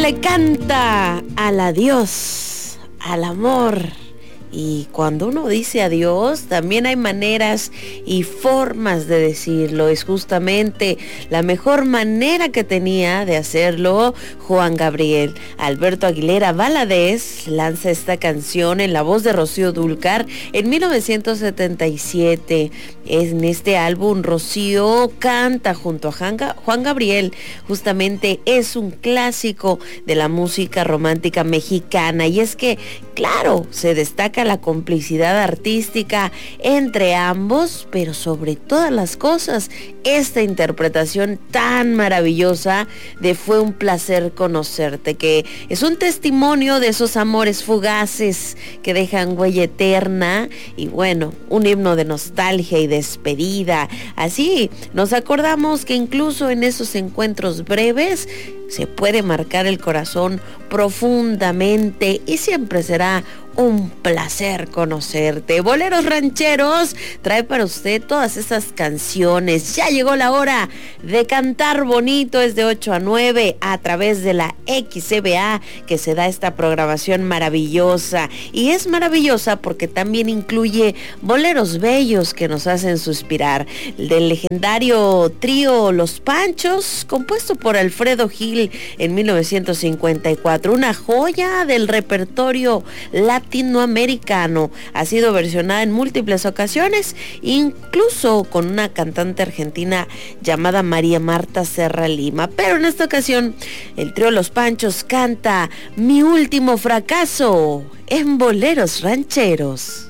le canta al adiós, al amor. Y cuando uno dice adiós, también hay maneras y formas de decirlo. Es justamente la mejor manera que tenía de hacerlo Juan Gabriel. Alberto Aguilera Valadez lanza esta canción en la voz de Rocío Dúrcal en 1977. En este álbum Rocío canta junto a Juan Gabriel. Justamente es un clásico de la música romántica mexicana. Y es que, claro, se destaca la complicidad artística entre ambos, pero sobre todas las cosas, esta interpretación tan maravillosa de Fue un placer conocerte, que es un testimonio de esos amores fugaces que dejan huella eterna y bueno, un himno de nostalgia y despedida. Así nos acordamos que incluso en esos encuentros breves se puede marcar el corazón profundamente y siempre será un placer conocerte. Boleros Rancheros trae para usted todas esas canciones. Ya llegó la hora de cantar bonito. Es de 8 a 9 a través de la XCBA que se da esta programación maravillosa. Y es maravillosa porque también incluye boleros bellos que nos hacen suspirar. Del legendario trío Los Panchos, compuesto por Alfredo Gil en 1954. Una joya del repertorio latinoamericano. Ha sido versionada en múltiples ocasiones, incluso con una cantante argentina llamada María Marta Serra Lima. Pero en esta ocasión, el trío Los Panchos canta Mi último fracaso en Boleros Rancheros.